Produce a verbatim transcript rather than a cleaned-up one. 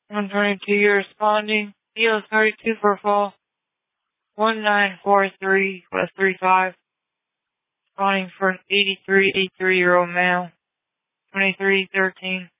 one twenty-two, you're responding. Kilo thirty-two for fall. one nine four three, West three five. Responding for an eighty-three, eighty-three year old male. twenty-three thirteen.